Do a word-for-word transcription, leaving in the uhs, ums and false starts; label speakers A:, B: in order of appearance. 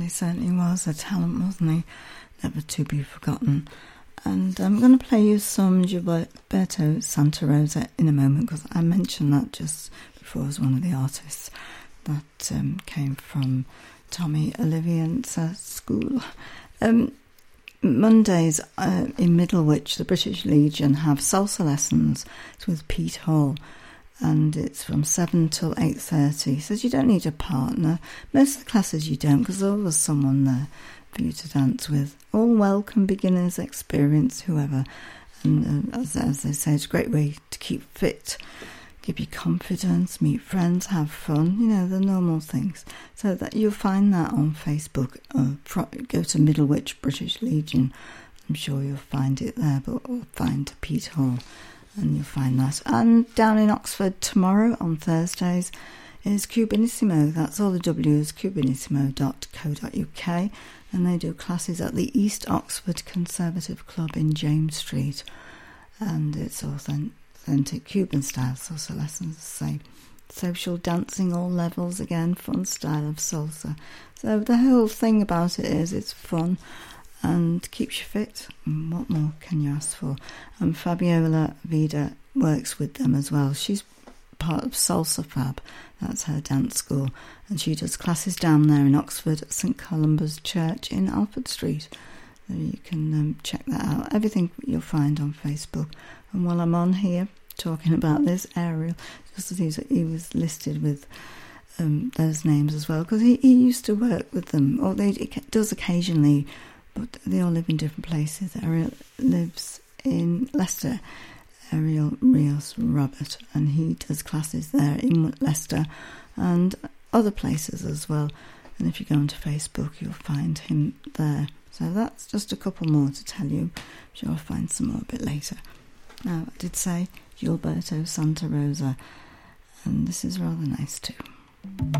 A: he certainly was a talent, wasn't he? Never to be forgotten. And I'm going to play you some Gilberto Santa Rosa in a moment, because I mentioned that just before as one of the artists that um, came from Tommy Olivian's uh, school. Um, Mondays uh, in Middlewich, the British Legion have salsa lessons. It's with Pete Hall, and it's from seven till eight thirty. He says you don't need a partner. Most of the classes you don't, because there's always someone there for you to dance with. All welcome beginners, experience, whoever. And uh, as, as they say, it's a great way to keep fit, give you confidence, meet friends, have fun, you know, the normal things. So that you'll find that on Facebook. Uh, go to Middlewich British Legion. I'm sure you'll find it there, but or find Pete Hall and you'll find that. And down in Oxford tomorrow on Thursdays is Cubinissimo. That's all the W's, cubinissimo dot co dot uk. And they do classes at the East Oxford Conservative Club in James Street. And it's authentic. Authentic Cuban style salsa lessons, say social dancing, all levels again, fun style of salsa. So the whole thing about it is it's fun and keeps you fit. And what more can you ask for? And Fabiola Vida works with them as well. She's part of Salsa Fab, that's her dance school, and she does classes down there in Oxford at St Columba's Church in Alfred Street. So you can um, check that out. Everything you'll find on Facebook. And while I'm on here talking about this, Ariel, just as he's, he was listed with um, those names as well, because he, he used to work with them, or they he does occasionally, but they all live in different places. Ariel lives in Leicester, Ariel Rios Robert, and he does classes there in Leicester and other places as well. And if you go onto Facebook, you'll find him there. So that's just a couple more to tell you. I'm sure I'll find some more a bit later. Now, I did say Gilberto Santa Rosa, and this is rather nice too.